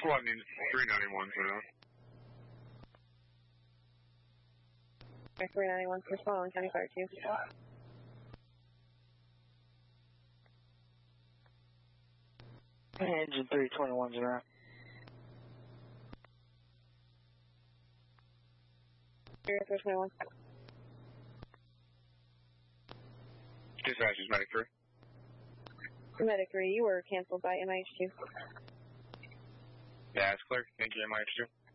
Squad needs 391 for now. 391 for Swan, County Fire 2. Engine 321 0. Area 321. Dispatch is Medic 3. Medic 3, you were canceled by MIH2. Yeah, it's clear. Thank you, MIH2.